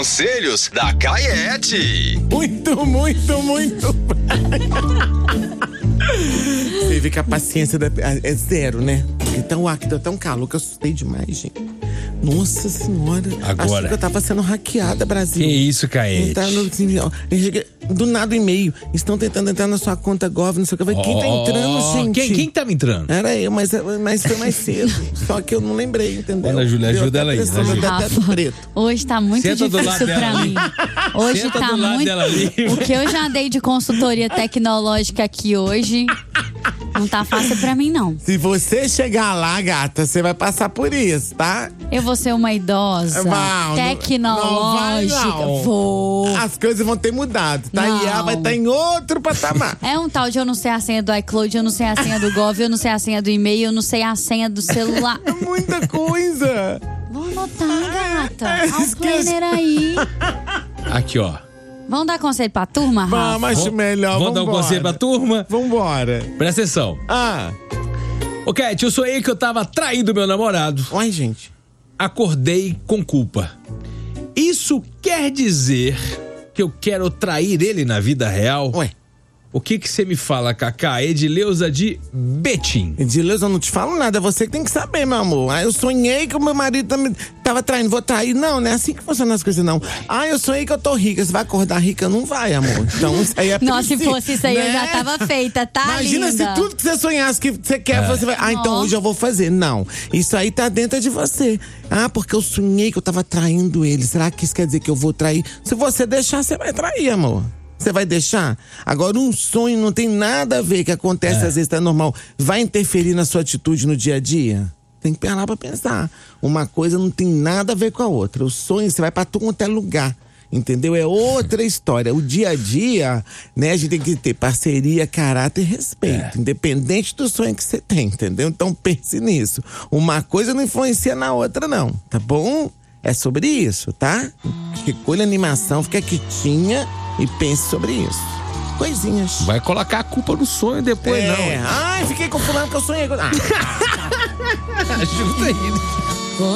conselhos da Caiete. Muito. Você vê que a paciência é zero, né? Então, aqui deu tão calor que eu assustei demais, gente. Nossa senhora. Agora. Achei que eu tava sendo hackeada, Brasil. Que isso, Caiete? Do nada o e-mail. Estão tentando entrar na sua conta Gov, não sei o que. Quem tá entrando, gente? Quem tá me entrando? Era eu, mas foi mais cedo. Só que eu não lembrei, entendeu? Olha, Júlia, ajuda ela aí. Preto. Hoje tá muito Senta do lado difícil dela pra ali. mim. Hoje Senta tá do lado muito. dela ali. O que eu já dei de consultoria tecnológica aqui hoje não tá fácil pra mim, não. Se você chegar lá, gata, você vai passar por isso, tá? Eu vou ser uma idosa tecnológica. Não. Vou. As coisas vão ter mudado, tá? Não. E ela vai estar em outro patamar. É um tal de eu não sei a senha do iCloud, eu não sei a senha do Gov, eu não sei a senha do e-mail, eu não sei a senha do celular. Muita coisa. Vou anotar, gata. Olha o planner aí. Aqui, ó. Vamos dar conselho pra turma, Rafa? Mas melhor, Vamos dar um conselho pra turma? Vambora. Presta atenção. Ô, Cat, eu sonhei que eu tava traindo meu namorado. Oi, gente. Acordei com culpa. Isso quer dizer que eu quero trair ele na vida real? Ué. O que você me fala, Cacá? Edileuza de Betim. Edileuza, eu não te falo nada, é você que tem que saber, meu amor. Eu sonhei que o meu marido tava traindo, vou trair. Não é assim que funcionam as coisas, não. Eu sonhei que eu tô rica, você vai acordar rica? Não vai, amor. Então, isso aí é Nossa, se fosse isso aí, eu já tava feita, tá, Imagina linda? se tudo que você sonhasse que você quer, você vai... então hoje eu vou fazer. Não, isso aí tá dentro de você. Porque eu sonhei que eu tava traindo ele. Será que isso quer dizer que eu vou trair? Se você deixar, você vai trair, amor. Você vai deixar? Agora, um sonho não tem nada a ver, que acontece às vezes, tá normal. Vai interferir na sua atitude no dia a dia? Tem que parar pra pensar. Uma coisa não tem nada a ver com a outra. O sonho, você vai pra todo quanto é lugar. Entendeu? É outra história. O dia a dia, né? A gente tem que ter parceria, caráter e respeito. Independente do sonho que você tem, entendeu? Então pense nisso. Uma coisa não influencia na outra, não. Tá bom? É sobre isso, tá? Recolha a animação, fica quietinha e pense sobre isso. Coisinhas. Vai colocar a culpa no sonho depois, não. Fiquei com fulano que eu sonhei. Ajuda aí.